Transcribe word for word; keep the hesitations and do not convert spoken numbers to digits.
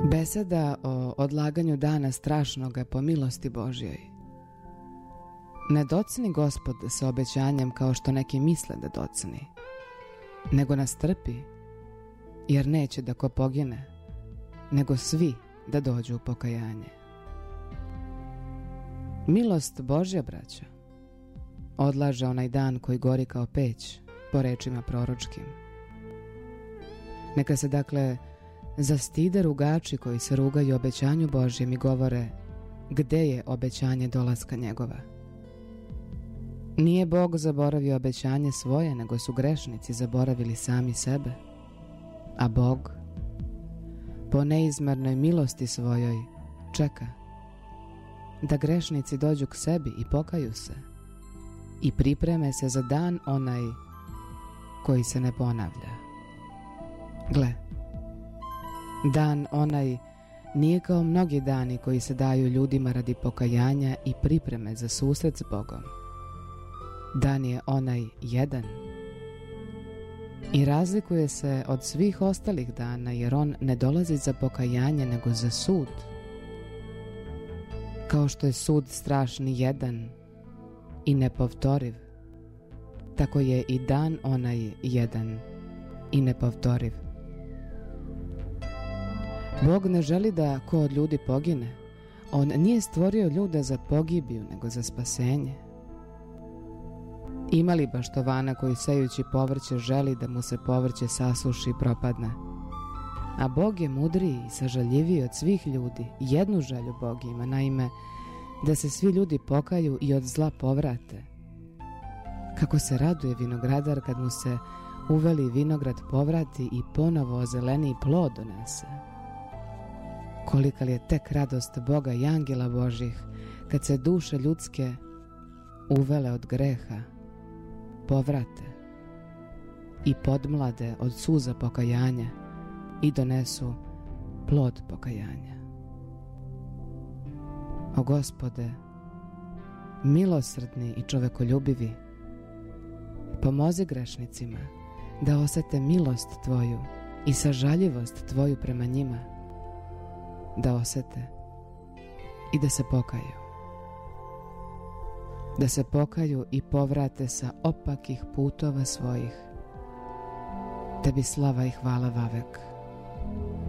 Beseda o odlaganju dana strašnoga po milosti Božjoj. Ne docni Gospod sa obećanjem kao što neki misle da docni, nego nas trpi, jer neće da ko pogine, nego svi da dođu u pokajanje. Milost Božja, braćo, odlaže onaj dan koji gori kao peć, po rečima proročkim. Neka se dakle zastide rugači koji se rugaju obećanju Božjem i govore: gde je obećanje dolaska njegova? Nije Bog zaboravio obećanje svoje, nego su grešnici zaboravili sami sebe. A Bog, po neizmernoj milosti svojoj, čeka da grešnici dođu k sebi i pokaju se i pripreme se za dan onaj koji se ne ponavlja. Gle, dan onaj nije kao mnogi dani koji se daju ljudima radi pokajanja i pripreme za susret s Bogom. Dan je onaj jedan i razlikuje se od svih ostalih dana, jer on ne dolazi za pokajanje nego za sud. Kao što je sud strašni jedan i nepovtoriv, tako je i dan onaj jedan i nepovtoriv. Bog ne želi da ko od ljudi pogine. On nije stvorio ljude za pogibiju, nego za spasenje. Ima li baštovana koji sejući povrće želi da mu se povrće sasuši i propadne? A Bog je mudriji i sažaljiviji od svih ljudi. Jednu želju Bog ima, naime, da se svi ljudi pokaju i od zla povrate. Kako se raduje vinogradar kad mu se uveli vinograd povrati i ponovo ozeleni plod donese. Kolika li je tek radost Boga i angela Božih kad se duše ljudske uvele od greha povrate i podmlade od suza pokajanja i donesu plod pokajanja. O Gospode, milosrdni i čovekoljubivi, pomozi grešnicima da osete milost Tvoju i sažaljivost Tvoju prema njima, da osete i da se pokaju. Da se pokaju i povrate sa opakih putova svojih. Tebi slava i hvala vavek.